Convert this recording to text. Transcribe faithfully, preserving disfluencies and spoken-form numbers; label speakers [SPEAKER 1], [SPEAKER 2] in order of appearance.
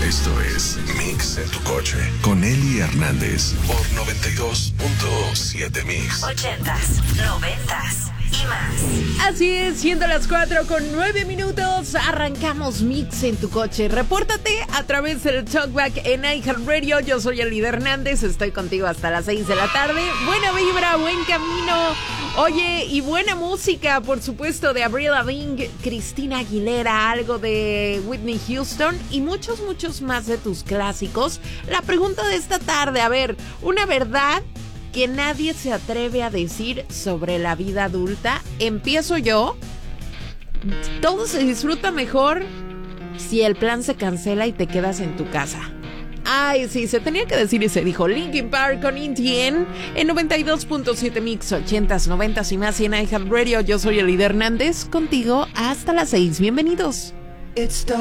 [SPEAKER 1] Esto es Mix en tu coche con Eli Hernández por noventa y dos punto siete Mix.
[SPEAKER 2] Ochentas, noventas y más.
[SPEAKER 3] Así es, siendo las cuatro con nueve minutos, arrancamos Mix en tu coche. Repórtate a través del Talkback en iHeartRadio. Yo soy Eli Hernández, estoy contigo hasta las seis de la tarde. Buena vibra, buen camino. Oye, y buena música, por supuesto, de Avril Lavigne, Cristina Aguilera, algo de Whitney Houston y muchos, muchos más de tus clásicos. La pregunta de esta tarde, a ver, una verdad que nadie se atreve a decir sobre la vida adulta. Empiezo yo. Todo se disfruta mejor si el plan se cancela y te quedas en tu casa. Ay, sí, se tenía que decir y se dijo. Linkin Park con In The End en noventa y dos punto siete Mix, ochentas, noventas y más y en iHeartRadio. Yo soy Eli Hernández, contigo hasta las seis. Bienvenidos.